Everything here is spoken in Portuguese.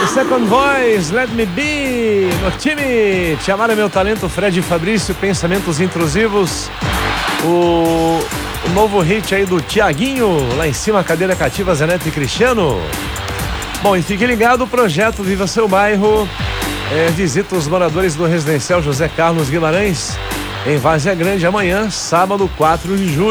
Second Voice, Let Me Be, no time. Te Amar é Meu Talento, Fred e Fabrício, Pensamentos Intrusivos. O novo hit aí do Tiaguinho, lá em cima, Cadeira Cativa, Zeneto e Cristiano. Bom, e fique ligado, o projeto Viva Seu Bairro visita os moradores do residencial José Carlos Guimarães, em Várzea Grande, amanhã, sábado, 4 de julho.